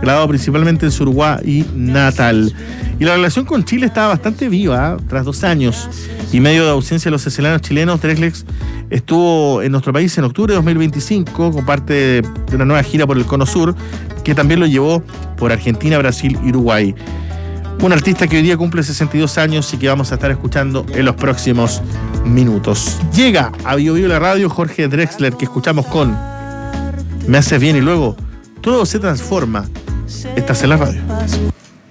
grabado principalmente en su Uruguay natal. Y la relación con Chile estaba bastante viva, tras 2 años y medio de ausencia de los escelanos chilenos. Drexler estuvo en nuestro país en octubre de 2025 con parte de una nueva gira por el Cono Sur, que también lo llevó por Argentina, Brasil y Uruguay. Un artista que hoy día cumple 62 años y que vamos a estar escuchando en los próximos minutos. Llega a Bio Bio la radio Jorge Drexler, que escuchamos con Me Haces Bien, y luego todo se transforma. Estás en la radio.